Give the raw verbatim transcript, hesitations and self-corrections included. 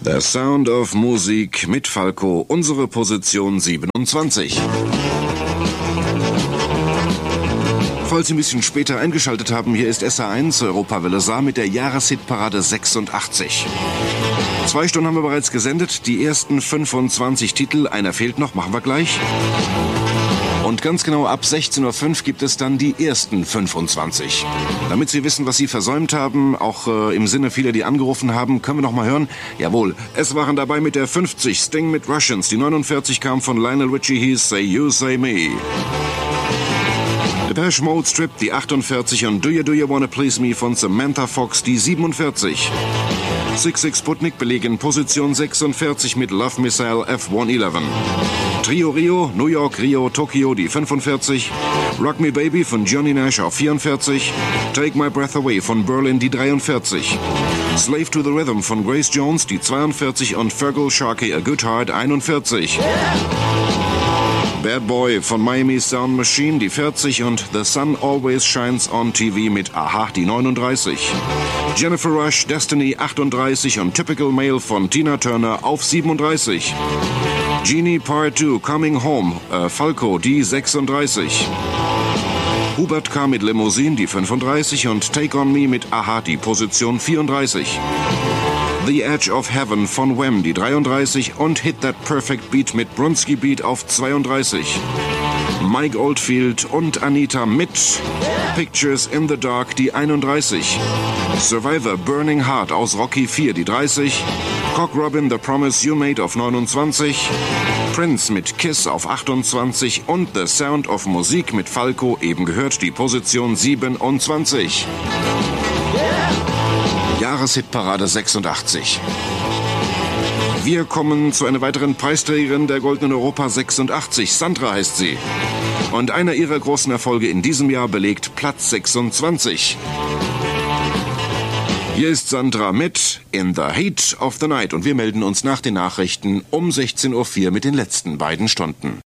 The Sound of Musik mit Falco, unsere Position siebenundzwanzig. Falls Sie ein bisschen später eingeschaltet haben, hier ist S R eins, Europawelle Saar mit der Jahreshitparade sechsundachtzig. Zwei Stunden haben wir bereits gesendet, die ersten fünfundzwanzig Titel, einer fehlt noch, machen wir gleich. Und ganz genau ab sechzehn Uhr fünf gibt es dann die ersten fünfundzwanzig. Damit Sie wissen, was Sie versäumt haben, auch äh, im Sinne vieler, die angerufen haben, können wir noch mal hören. Jawohl, es waren dabei mit der fünfzig Sting mit Russians, die neunundvierzig kam von Lionel Richie, hieß Say You, Say Me. Depeche Mode Strip, die achtundvierzig und Do You Do You Wanna Please Me von Samantha Fox, die siebenundvierzig. Six Six Sputnik belegen Position sechsundvierzig mit Love Missile F hundertelf. Trio Rio, New York, Rio, Tokio, die fünfundvierzig. Rock Me Baby von Johnny Nash auf vierundvierzig. Take My Breath Away von Berlin, die dreiundvierzig. Slave to the Rhythm von Grace Jones, die zweiundvierzig und Fergal Sharkey, A Good Heart, einundvierzig. Bad Boy von Miami Sound Machine, die vierzig und The Sun Always Shines on T V mit Aha, die neununddreißig. Jennifer Rush, Destiny, achtunddreißig und Typical Male von Tina Turner auf siebenunddreißig. Genie Part zwei, Coming Home, äh, Falco, die sechsunddreißig. Hubert K. mit Limousine, die fünfunddreißig und Take On Me mit Aha, die Position vierunddreißig. The Edge of Heaven von Wham, die dreiunddreißig und Hit That Perfect Beat mit Bronski Beat auf zweiunddreißig. Mike Oldfield und Anita mit Pictures in the Dark, die einunddreißig. Survivor Burning Heart aus Rocky vier, die dreißig. Cock Robin The Promise You Made auf neunundzwanzig. Prince mit Kiss auf achtundzwanzig und The Sound of Musik mit Falco, eben gehört, die Position siebenundzwanzig. Jahreshitparade sechsundachtzig. Wir kommen zu einer weiteren Preisträgerin der Goldenen Europa sechsundachtzig. Sandra heißt sie. Und einer ihrer großen Erfolge in diesem Jahr belegt Platz sechsundzwanzig. Hier ist Sandra mit In the Heat of the Night. Und wir melden uns nach den Nachrichten um sechzehn Uhr vier mit den letzten beiden Stunden.